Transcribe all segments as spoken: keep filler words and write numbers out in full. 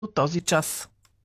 от този час.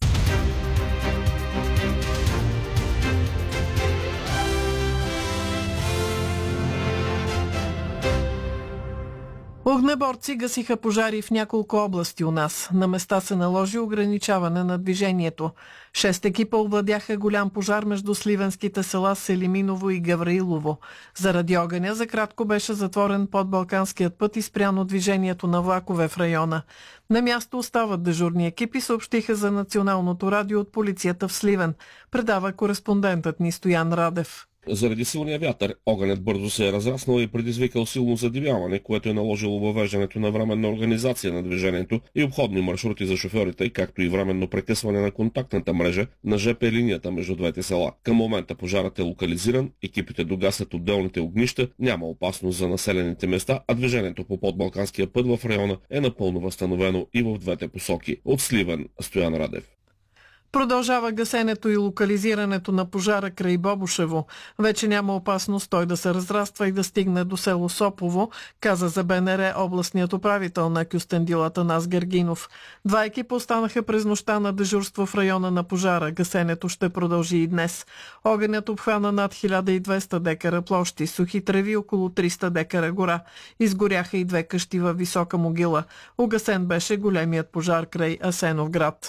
Огнеборци гасиха пожари в няколко области у нас. На места се наложи ограничаване на движението. Шест екипа овладяха голям пожар между сливенските села Селиминово и Гавраилово. Заради огъня за кратко беше затворен подбалканският път и спряно движението на влакове в района. На място остават дежурни екипи, съобщиха за Националното радио от полицията в Сливен. Предава кореспондентът ни Стоян Радев. Заради силния вятър, огънят бързо се е разраснал и предизвикал силно задимяване, което е наложило въвеждането на временна организация на движението и обходни маршрути за шофьорите, както и временно прекъсване на контактната мрежа на ЖП линията между двете села. Към момента пожарът е локализиран, екипите догасят отделните огнища, няма опасност за населените места, а движението по подбалканския път в района е напълно възстановено и в двете посоки. От Сливен, Стоян Радев. Продължава гасенето и локализирането на пожара край Бобошево. Вече няма опасност той да се разраства и да стигне до село Сопово, каза за БНР областният управител на Кюстендил Атанас Гергинов. Два екипа останаха през нощта на дежурство в района на пожара. Гасенето ще продължи и днес. Огънят обхвана над хиляда и двеста декара площи, сухи треви, около триста декара гора. Изгоряха и две къщи във Висока могила. Угасен беше големият пожар край Асеновград.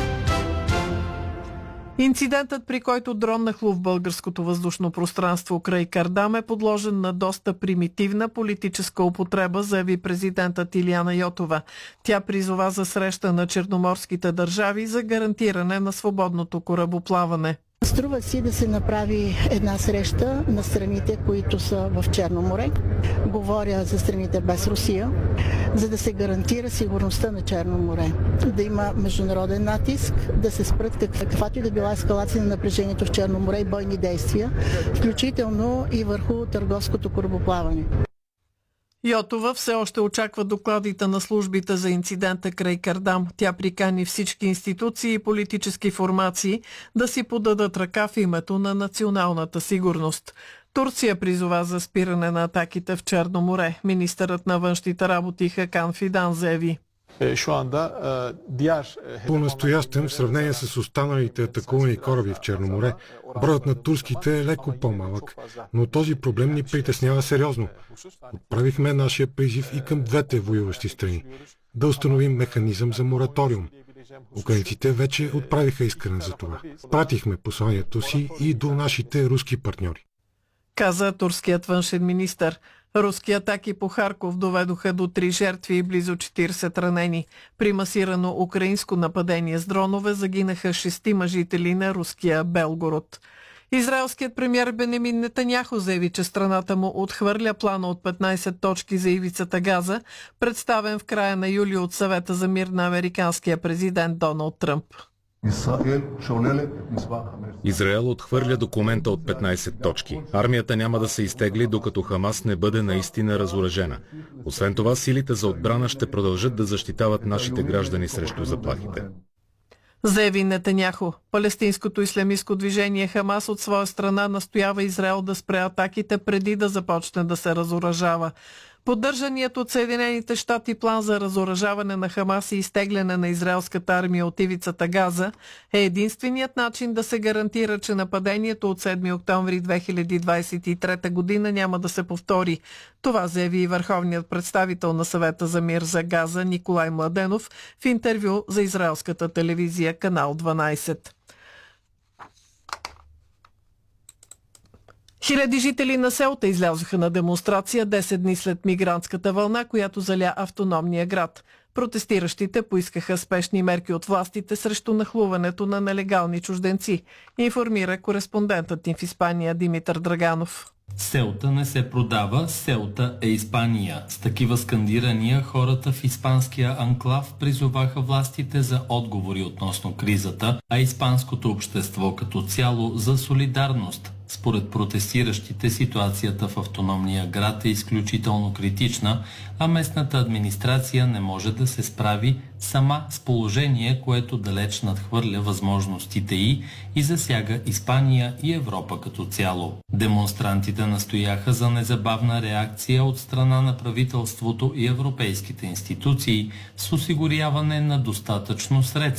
Инцидентът, при който дрон нахлу в българското въздушно пространство край Кардам, е подложен на доста примитивна политическа употреба, заяви президентът Илияна Йотова. Тя призова за среща на черноморските държави за гарантиране на свободното корабоплаване. Струва си да се направи една среща на страните, които са в Черно море. Говоря за страните без Русия, за да се гарантира сигурността на Черно море. Да има международен натиск, да се спрат каквато и да била ескалация на напрежението в Черно море и бойни действия, включително и върху търговското корабоплаване. Йотова все още очаква докладите на службите за инцидента край Кардам. Тя прикани всички институции и политически формации да си подадат ръка в името на националната сигурност. Турция призова за спиране на атаките в Черно море. Министърът на външните работи Хакан Фидан заяви. По-настоящем, в сравнение с останалите атакувани кораби в Черно море, броят на турските е леко по-малък, но този проблем ни притеснява сериозно. Отправихме нашия призив и към двете воюващи страни да установим механизъм за мораториум. Украинците вече отправиха искане за това. Пратихме посланието си и до нашите руски партньори. Каза турският външен министър. Руски атаки по Харков доведоха до три жертви и близо четиридесет ранени. При масирано украинско нападение с дронове загинаха шестима жители на руския Белгород. Израелският премиер Бенемин Нетаняху заяви, че страната му отхвърля плана от петнайсет точки за ивицата Газа, представен в края на юли от Съвета за мир на американския президент Доналд Тръмп. Израел отхвърля документа от петнайсет точки. Армията няма да се изтегли, докато Хамас не бъде наистина разоръжена. Освен това, силите за отбрана ще продължат да защитават нашите граждани срещу заплахите. Заяви Нетаняху. Палестинското ислямистко движение Хамас от своя страна настоява Израел да спре атаките преди да започне да се разоръжава. Поддържаният от Съединените щати план за разоръжаване на Хамас и изтегляне на израелската армия от ивицата Газа е единственият начин да се гарантира, че нападението от седми октомври две хиляди двайсет и трета година няма да се повтори. Това заяви и върховният представител на Съвета за мир за Газа Николай Младенов в интервю за израелската телевизия Канал дванайсет. Хиляди жители на Сеута излязоха на демонстрация десет дни след мигрантската вълна, която заля автономния град. Протестиращите поискаха спешни мерки от властите срещу нахлуването на нелегални чужденци, информира кореспондентът им в Испания Димитър Драганов. Сеута не се продава, Сеута е Испания. С такива скандирания хората в испанския анклав призоваха властите за отговори относно кризата, а испанското общество като цяло за солидарност. Според протестиращите, ситуацията в автономния град е изключително критична, а местната администрация не може да се справи сама с положение, което далеч надхвърля възможностите й и засяга Испания и Европа като цяло. Демонстрантите настояха за незабавна реакция от страна на правителството и европейските институции с осигуряване на достатъчно средства